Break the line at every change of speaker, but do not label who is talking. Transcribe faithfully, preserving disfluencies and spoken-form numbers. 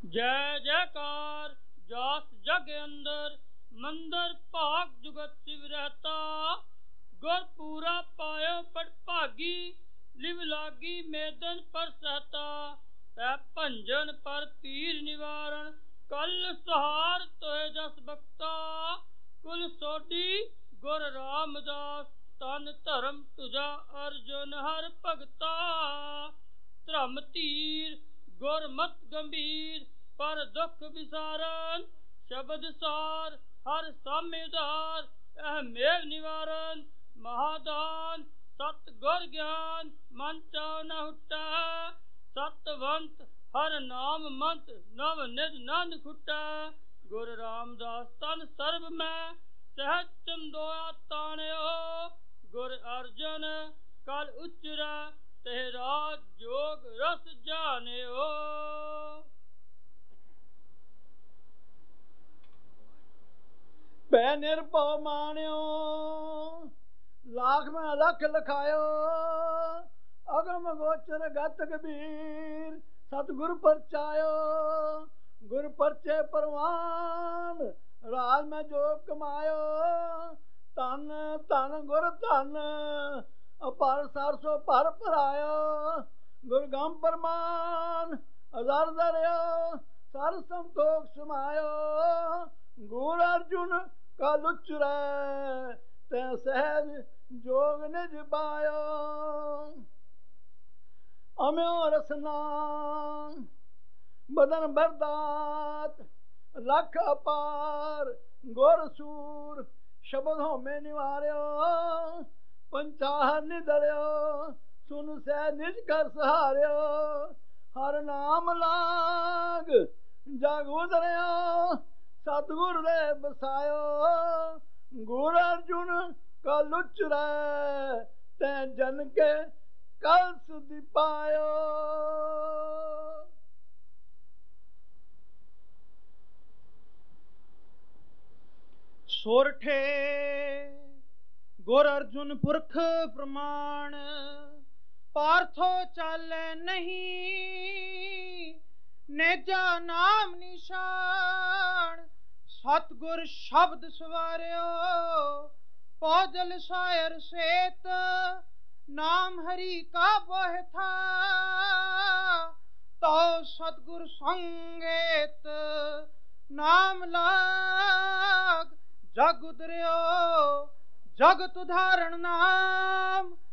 जय जयकार जास जग अंदर मंदर भाग जुगत शिव रहता। गुर पूरा पायो पट भागी लिव लागी मेदन पर सहता। तै भंजन पर पीर निवारण कल सहार तोहे जस बख्ता। कुल सोडी गुर रामदास तन धर्म तुझा अर्जुन हर भगता। धर्म तीर गुर मत गंभीर पर दुख विसारन। शब्द सार हर साम्य उधार एह मेव निवारण। महादान सत गुर ज्ञान मन चाव न हुटा। सतवंत हर नाम मंत नव निध नंद खुटा। गुर रामदास तन सर्ब में सहज चंदोया ताणयो। गुर अर्जन कल उच्चरा तेरा जोग रस जानियो।
भै निर्भव मानियो लाख में लख लखायो। अगम गोचर गत कबीर सतगुर परचायो। गुर परचे परवान राज में जो कमायो। धन धन गुर धन अपार सरसो भर भरायो। गुर गम परमान अदर दरियो सर संतोख समायो। गुर अर्जुन कल उचरै तै सहज जोग निज पायो। अम्यो रसना बदन बरदात लख अपार गुर सूर शब्द होमे निवार्यो। पंचाहर निधर्यो सुन सै निज कर सहार्यो। हर नाम लाग जग उधर्यो सतगुर दे बसायो। गुर अर्जुन कल उचरै तै जन के कल सुधि पायो।
सोरठे गुर अर्जुन पुरख प्रमाण पार्थो चाले नहीं। नेजा नाम निशान सतगुर शब्द सवार्यो। पौजल सायर सेत नाम हरि का बोह था। तो सतगुर संगेत नाम लाग जग उदर्यो। जगत उदाहरण नाम